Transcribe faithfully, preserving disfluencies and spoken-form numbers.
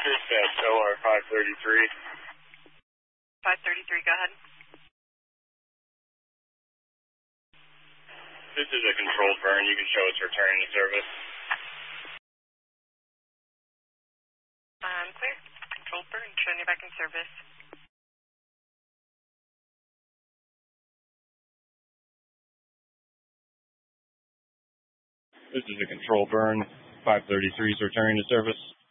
Dispatch, O R five thirty-three. five thirty-three, go ahead. This is a controlled burn. You can show it's returning to service. Um, clear. Controlled burn, showing you back in service. This is a controlled burn. five thirty-three is returning to service.